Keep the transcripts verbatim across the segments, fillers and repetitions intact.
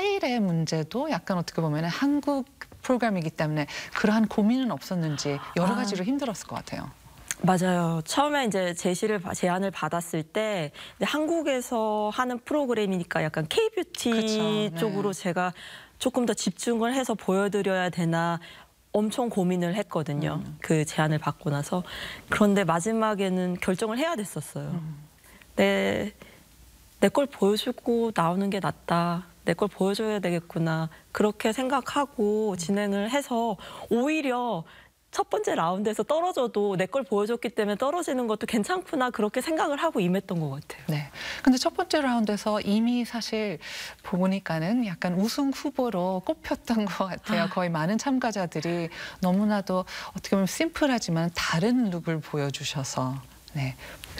스타일의 문제도 약간 어떻게 보면 한국 프로그램이기 때문에 그러한 고민은 없었는지 여러 가지로 아. 힘들었을 것 같아요. 맞아요. 처음에 이제 제시를 제안을 받았을 때 한국에서 하는 프로그램이니까 약간 K-뷰티 그쵸, 네. 쪽으로 제가 조금 더 집중을 해서 보여드려야 되나 엄청 고민을 했거든요. 음. 그 제안을 받고 나서. 그런데 마지막에는 결정을 해야 됐었어요. 음. 내, 내 걸 보여주고 나오는 게 낫다. 내 걸 보여줘야 되겠구나. 그렇게 생각하고 진행을 해서 오히려 첫 번째 라운드에서 떨어져도 내 걸 보여줬기 때문에 떨어지는 것도 괜찮구나 그렇게 생각을 하고 임했던 것 같아요. 네. 근데 첫 번째 라운드에서 이미 사실 보니까는 약간 우승 후보로 꼽혔던 것 같아요. 아. 거의 많은 참가자들이 너무나도 어떻게 보면 심플하지만 다른 룩을 보여주셔서 네.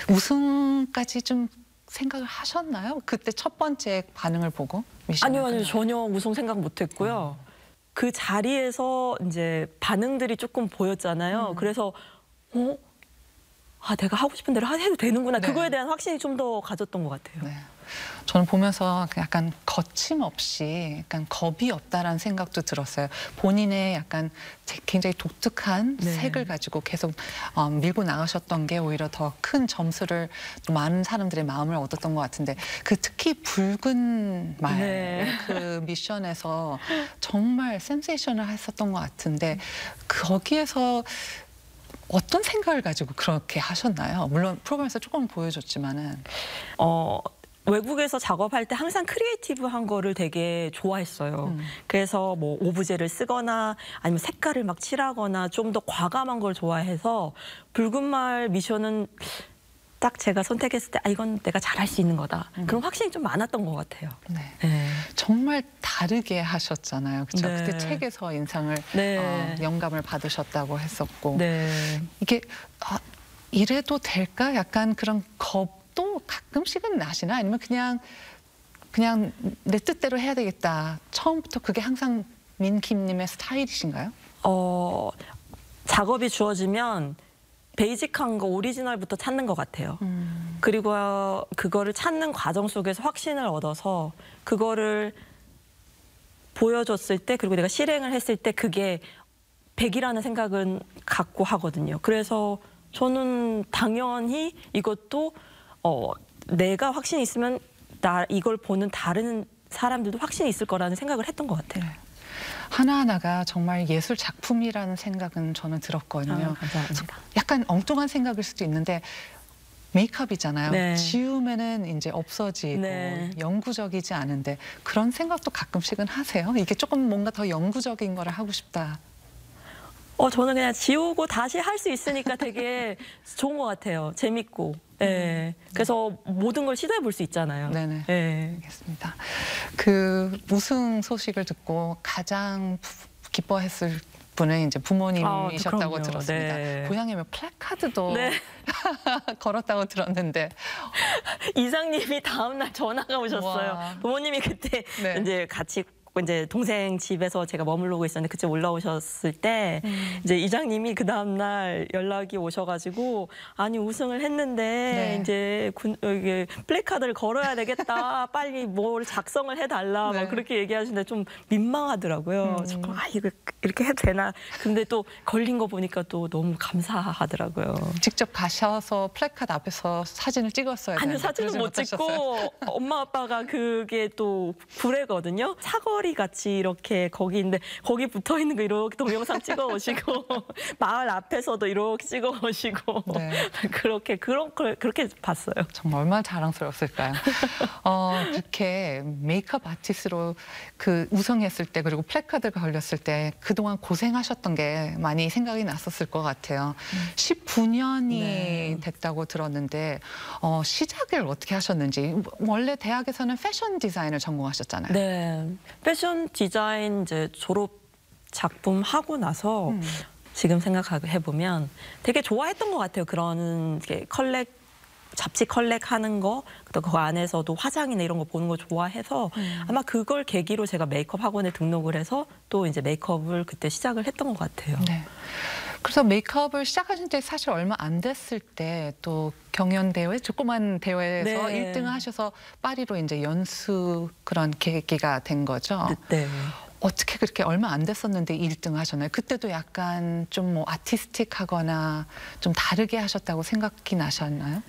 우승까지 좀 생각을 하셨나요? 그때 첫 번째 반응을 보고? 아니요, 아니요. 전혀 우승 생각 못했고요. 음. 그 자리에서 이제 반응들이 조금 보였잖아요. 음. 그래서 어? 아, 내가 하고 싶은 대로 해도 되는구나. 네. 그거에 대한 확신이 좀 더 가졌던 것 같아요. 네. 저는 보면서 약간 거침없이 약간 겁이 없다라는 생각도 들었어요. 본인의 약간 굉장히 독특한 네. 색을 가지고 계속 어, 밀고 나가셨던 게 오히려 더 큰 점수를 많은 사람들의 마음을 얻었던 것 같은데 그 특히 붉은 말 네. 그 미션에서 정말 센세이션을 했었던 것 같은데 거기에서 어떤 생각을 가지고 그렇게 하셨나요? 물론 프로그램에서 조금 보여줬지만은 어. 외국에서 작업할 때 항상 크리에이티브한 거를 되게 좋아했어요. 음. 그래서 뭐 오브제를 쓰거나 아니면 색깔을 막 칠하거나 좀 더 과감한 걸 좋아해서 붉은 말 미션은 딱 제가 선택했을 때 아, 이건 내가 잘할 수 있는 거다. 음. 그런 확신이 좀 많았던 것 같아요. 네. 네. 정말 다르게 하셨잖아요. 그렇죠? 네. 그때 책에서 인상을 네. 어, 영감을 받으셨다고 했었고 네. 이게 아, 이래도 될까? 약간 그런 겁 또 가끔씩은 나시나? 아니면 그냥 그냥 내 뜻대로 해야 되겠다. 처음부터 그게 항상 민킴님의 스타일이신가요? 어, 작업이 주어지면 베이직한 거 오리지널부터 찾는 것 같아요. 음. 그리고 그거를 찾는 과정 속에서 확신을 얻어서 그거를 보여줬을 때 그리고 내가 실행을 했을 때 그게 백이라는 생각은 갖고 하거든요. 그래서 저는 당연히 이것도 어, 내가 확신이 있으면 나 이걸 보는 다른 사람들도 확신이 있을 거라는 생각을 했던 것 같아요. 네. 하나하나가 정말 예술 작품이라는 생각은 저는 들었거든요. 아, 감사합니다. 약간 엉뚱한 생각일 수도 있는데 메이크업이잖아요. 네. 지우면은 이제 없어지고 네. 영구적이지 않은데 그런 생각도 가끔씩은 하세요? 이게 조금 뭔가 더 영구적인 거를 하고 싶다. 어, 저는 그냥 지우고 다시 할 수 있으니까 되게 좋은 것 같아요. 재밌고. 네. 음. 그래서 모든 걸 시도해 볼 수 있잖아요. 네네. 네. 알겠습니다. 그 우승 소식을 듣고 가장 기뻐했을 분은 이제 부모님이셨다고 아, 들었습니다. 네. 고향에 뭐 플래카드도 네. 걸었다고 들었는데 이장님이 다음 날 전화가 오셨어요. 와. 부모님이 그때 네. 이제 같이 이제 동생 집에서 제가 머물러고 있었는데 그때 올라오셨을 때 음. 이제 이장님이 그 다음 날 연락이 오셔가지고 아니 우승을 했는데 네. 이제 군, 이게 플래카드를 걸어야 되겠다 빨리 뭘 작성을 해달라 네. 막 그렇게 얘기하시는데 좀 민망하더라고요. 음. 자꾸 아 이거 이렇게 해도 되나 근데 또 걸린 거 보니까 또 너무 감사하더라고요. 직접 가셔서 플래카드 앞에서 사진을 찍었어야 되는데 아니 사진은 못 찍고 엄마 아빠가 그게 또 구례거든요. 사거리 같이 이렇게 거기 있는데 거기 붙어 있는 거 이렇게 동영상 찍어 오시고 마을 앞에서도 이렇게 찍어 오시고 네. 그렇게 그런 걸 그렇게 봤어요. 정말 얼마나 자랑스러웠을까요? 어, 그렇게 메이크업 아티스트로 그 우승했을 때 그리고 플래카드가 걸렸을 때 그동안 고생하셨던 게 많이 생각이 났었을 것 같아요. 음. 십구 년이 네. 됐다고 들었는데 어, 시작을 어떻게 하셨는지 원래 대학에서는 패션 디자인을 전공하셨잖아요. 네. 패션 디자인 이제 졸업 작품 하고 나서 음. 지금 생각해 보면 되게 좋아했던 것 같아요. 그런 컬렉 잡지 컬렉하는 거, 또 그 안에서도 화장이나 이런 거 보는 거 좋아해서 음. 아마 그걸 계기로 제가 메이크업 학원에 등록을 해서 또 이제 메이크업을 그때 시작을 했던 것 같아요. 네. 그래서 메이크업을 시작하신 지 사실 얼마 안 됐을 때 또 경연 대회, 조그만 대회에서 네. 일 등을 하셔서 파리로 이제 연수 그런 계기가 된 거죠. 네. 어떻게 그렇게 얼마 안 됐었는데 일 등 하셨나요? 그때도 약간 좀 뭐 아티스틱하거나 좀 다르게 하셨다고 생각이 나셨나요?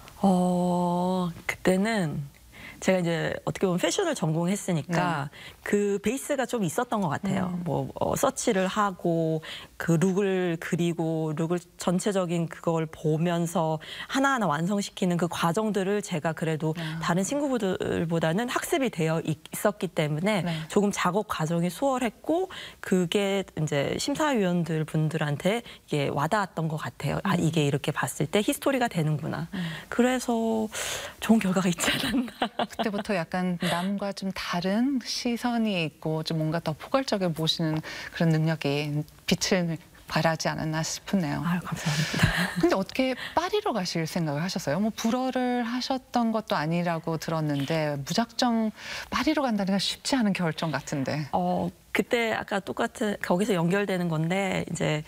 어, 그때는 제가 이제 어떻게 보면 패션을 전공했으니까 네. 그 베이스가 좀 있었던 것 같아요. 음. 뭐 어, 서치를 하고 그 룩을 그리고 룩을 전체적인 그걸 보면서 하나하나 완성시키는 그 과정들을 제가 그래도 아. 다른 친구들보다는 학습이 되어 있었기 때문에 네. 조금 작업 과정이 수월했고 그게 이제 심사위원들 분들한테 이게 와닿았던 것 같아요. 아, 이게 이렇게 봤을 때 히스토리가 되는구나. 음. 그래서 좋은 결과가 있지 않았나. 그때부터 약간 남과 좀 다른 시선이 있고 좀 뭔가 더 포괄적으로 보시는 그런 능력이 빛을 발하지 않았나 싶네요. 아유, 감사합니다. 근데 어떻게 파리로 가실 생각을 하셨어요? 뭐 불어를 하셨던 것도 아니라고 들었는데 무작정 파리로 간다는 건 쉽지 않은 결정 같은데. 어, 그때 아까 똑같은 거기서 연결되는 건데 이제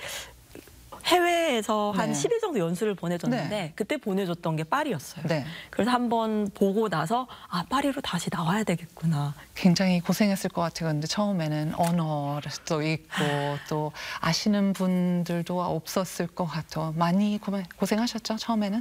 해외에서 한 네. 십 일 정도 연수를 보내줬는데 네. 그때 보내줬던 게 파리였어요. 네. 그래서 한번 보고 나서 아, 파리로 다시 나와야 되겠구나. 굉장히 고생했을 것 같아요. 근데 처음에는 언어도 있고 또 아시는 분들도 없었을 것 같아요. 많이 고- 고생하셨죠? 처음에는?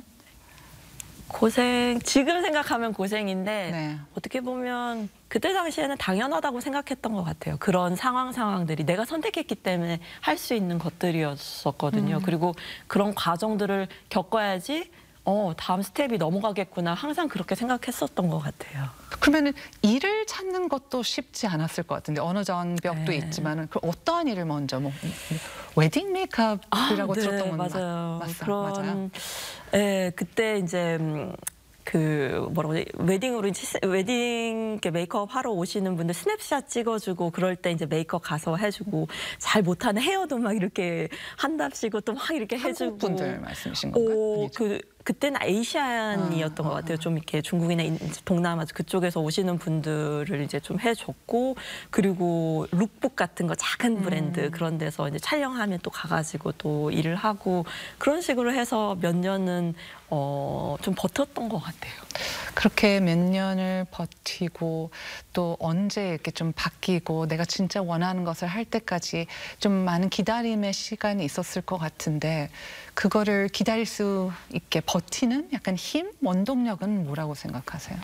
고생, 지금 생각하면 고생인데 네. 어떻게 보면 그때 당시에는 당연하다고 생각했던 것 같아요. 그런 상황 상황들이 내가 선택했기 때문에 할 수 있는 것들이었었거든요. 음. 그리고 그런 과정들을 겪어야지 어, 다음 스텝이 넘어가겠구나. 항상 그렇게 생각했었던 것 같아요. 그러면은 일을 찾는 것도 쉽지 않았을 것 같은데 언어 장벽도 네. 있지만은 그 어떠한 일을 먼저 뭐 웨딩 메이크업이라고 네, 들었던 건 맞아요. 맞, 맞, 그런, 맞아요. 예, 그때 이제 음, 그 뭐라고 하지? 웨딩으로 이제 웨딩 이렇게 메이크업 하러 오시는 분들 스냅샷 찍어주고 그럴 때 이제 메이크업 가서 해주고 잘 못하는 헤어도 막 이렇게 한답시고 또 막 이렇게 한국 해주고. 분들 말씀이신 건가요? 오, 아니죠? 그 그때는 에이시안이었던 아, 것 아, 같아요. 아. 좀 이렇게 중국이나 인- 동남아 그쪽에서 오시는 분들을 이제 좀 해줬고 그리고 룩북 같은 거 작은 브랜드 음. 그런 데서 이제 촬영하면 또 가가지고 또 일을 하고 그런 식으로 해서 몇 년은 어, 좀 버텼던 것 같아요. 그렇게 몇 년을 버티고 또 언제 이렇게 좀 바뀌고 내가 진짜 원하는 것을 할 때까지 좀 많은 기다림의 시간이 있었을 것 같은데 그거를 기다릴 수 있게 버티는 약간 힘, 원동력은 뭐라고 생각하세요?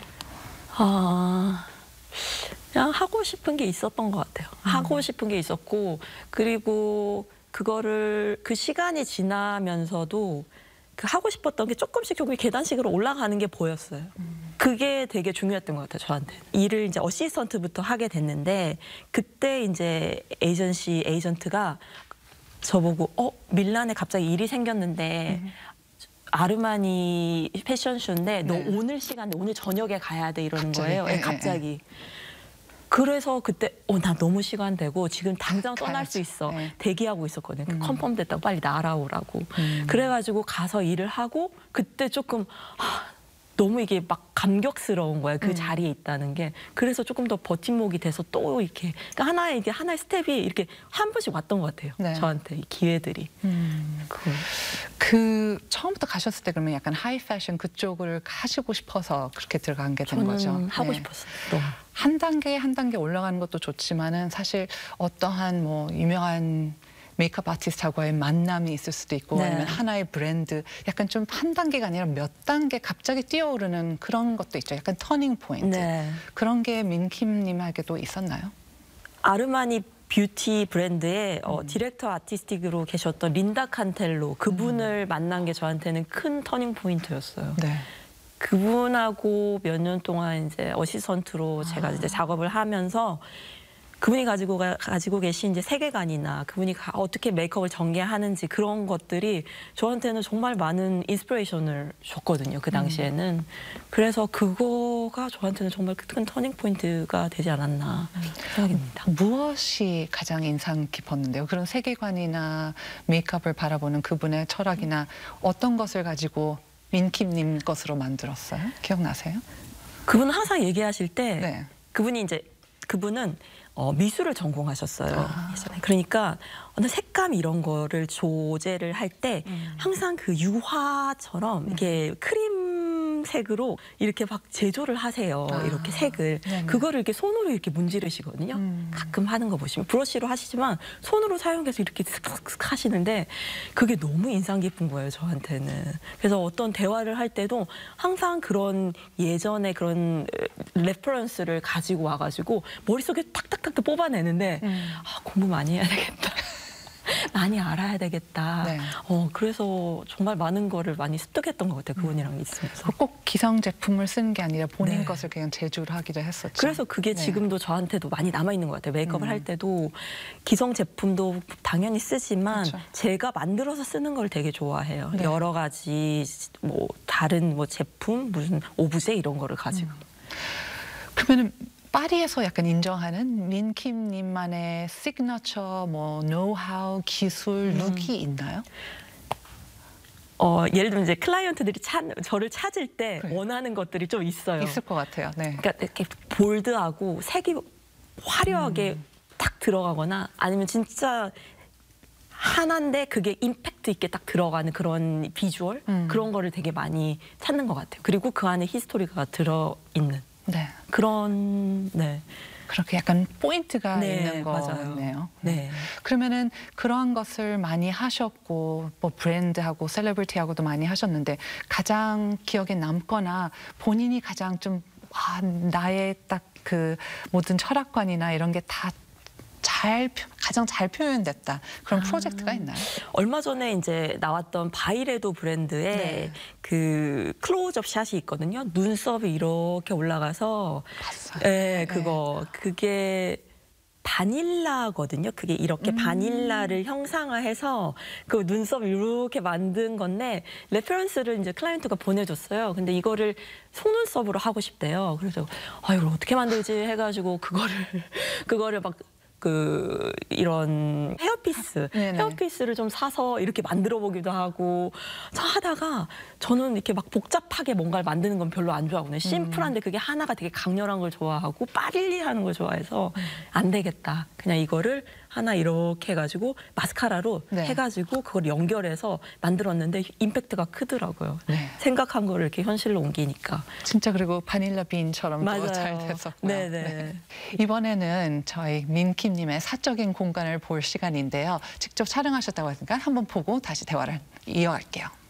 아, 그냥 하고 싶은 게 있었던 것 같아요. 음. 하고 싶은 게 있었고 그리고 그거를 그 시간이 지나면서도 그 하고 싶었던 게 조금씩 조금 계단식으로 올라가는 게 보였어요. 그게 되게 중요했던 것 같아요, 저한테. 일을 이제 어시스턴트부터 하게 됐는데 그때 이제 에이전시 에이전트가 저보고 어 밀란에 갑자기 일이 생겼는데 음. 아르마니 패션쇼인데 너 네. 오늘 시간에 오늘 저녁에 가야 돼 이러는 갑자기? 거예요. 예, 예, 예, 갑자기. 그래서 그때 어, 나 너무 시간 되고 지금 당장 떠날 가야지. 수 있어. 예. 대기하고 있었거든요. 음. 컨펌 됐다고 빨리 날아오라고. 음. 그래가지고 가서 일을 하고 그때 조금 하, 너무 이게 막 감격스러운 거야. 그 음. 자리에 있다는 게. 그래서 조금 더 버팀목이 돼서 또 이렇게 그러니까 하나의 이게 하나의 스텝이 이렇게 한 번씩 왔던 것 같아요. 네. 저한테 이 기회들이. 음. 그, 그 처음부터 가셨을 때 그러면 약간 하이 패션 그쪽을 하시고 싶어서 그렇게 들어간 게 된 저는 거죠. 하고 네. 싶었어요. 너무. 한 단계 한 단계 올라가는 것도 좋지만은 사실 어떠한 뭐 유명한 메이크업 아티스트하고의 만남이 있을 수도 있고 네. 아니면 하나의 브랜드 약간 좀 한 단계가 아니라 몇 단계 갑자기 뛰어오르는 그런 것도 있죠. 약간 터닝 포인트. 네. 그런 게 민킴님에게도 있었나요? 아르마니 뷰티 브랜드의 어, 음. 디렉터 아티스틱으로 계셨던 린다 칸텔로 그분을 만난 게 저한테는 큰 터닝 포인트였어요. 네. 그분하고 몇 년 동안 이제 어시스턴트로 제가 이제 작업을 하면서 그분이 가지고 가, 가지고 계신 이제 세계관이나 그분이 가, 어떻게 메이크업을 전개하는지 그런 것들이 저한테는 정말 많은 인스피레이션을 줬거든요. 그 당시에는. 그래서 그거가 저한테는 정말 큰 터닝 포인트가 되지 않았나 생각입니다. 무엇이 가장 인상 깊었는데요? 그런 세계관이나 메이크업을 바라보는 그분의 철학이나 어떤 것을 가지고 민킴님 것으로 만들었어요? 기억나세요? 그분은 항상 얘기하실 때 네. 그분이 이제 그분은 어, 미술을 전공하셨어요. 아. 예전에. 그러니까 어느 색감 이런 거를 조제를 할 때 음. 항상 그 유화처럼 이렇게 크림색으로 이렇게 막 제조를 하세요. 아. 이렇게 색을. 네네. 그거를 이렇게 손으로 이렇게 문지르시거든요. 음. 가끔 하는 거 보시면 브러쉬로 하시지만 손으로 사용해서 이렇게 슥슥슥 하시는데 그게 너무 인상 깊은 거예요, 저한테는. 그래서 어떤 대화를 할 때도 항상 그런 예전에 그런 레퍼런스를 가지고 와가지고 머릿속에 탁탁탁 뽑아내는데 음. 아, 공부 많이 해야 되겠다. 많이 알아야 되겠다. 네. 어, 그래서 정말 많은 거를 많이 습득했던 것 같아요. 그분이랑 있으면서. 꼭 기성 제품을 쓰는 게 아니라 본인 네. 것을 그냥 제조를 하기도 했었죠. 그래서 그게 네. 지금도 저한테도 많이 남아있는 것 같아요. 메이크업을 음. 할 때도 기성 제품도 당연히 쓰지만 그렇죠. 제가 만들어서 쓰는 걸 되게 좋아해요. 네. 여러 가지 뭐 다른 뭐 제품, 무슨 오브제 이런 거를 가지고. 음. 그러면은 파리에서 약간 인정하는 민킴님만의 시그너처, 뭐 노하우, 기술, 음. 룩이 있나요? 어, 예를 들면 이제 클라이언트들이 찾, 저를 찾을 때 그래요. 원하는 것들이 좀 있어요. 있을 것 같아요. 네. 그러니까 이렇게 볼드하고 색이 화려하게 음. 딱 들어가거나 아니면 진짜 하나인데 그게 임팩트 있게 딱 들어가는 그런 비주얼 음. 그런 거를 되게 많이 찾는 것 같아요. 그리고 그 안에 히스토리가 들어있는 네. 그런 네. 그렇게 약간 포인트가 네, 있는 맞아요. 거네요. 네. 그러면은 그러한 것을 많이 하셨고 뭐 브랜드하고 셀레브리티하고도 많이 하셨는데 가장 기억에 남거나 본인이 가장 좀 아, 나의 딱 그 모든 철학관이나 이런 게 다 잘 가장 잘 표현됐다 그런 아. 프로젝트가 있나요? 얼마 전에 이제 나왔던 바이레도 브랜드의 네. 그 클로즈업 샷이 있거든요. 눈썹이 이렇게 올라가서 봤어요. 네, 그거 그게 바닐라거든요. 그게 이렇게 음. 바닐라를 형상화해서 그 눈썹을 이렇게 만든 건데 레퍼런스를 이제 클라이언트가 보내줬어요. 근데 이거를 속눈썹으로 하고 싶대요. 그래서 아 이걸 어떻게 만들지 해가지고 그거를 그거를 막 그 이런 헤어피스, 네네. 헤어피스를 좀 사서 이렇게 만들어 보기도 하고 저 하다가 저는 이렇게 막 복잡하게 뭔가를 만드는 건 별로 안 좋아하거든요. 심플한데 그게 하나가 되게 강렬한 걸 좋아하고 빠릴리하는 걸 좋아해서 안 되겠다. 그냥 이거를 하나 이렇게 해가지고 마스카라로 네. 해가지고 그걸 연결해서 만들었는데 임팩트가 크더라고요. 네. 생각한 거를 이렇게 현실로 옮기니까. 진짜 그리고 바닐라 빈처럼 맞아요. 잘 됐었고요. 네네. 네. 이번에는 저희 민킴님의 사적인 공간을 볼 시간인데요. 직접 촬영하셨다고 하니까 한번 보고 다시 대화를 이어갈게요.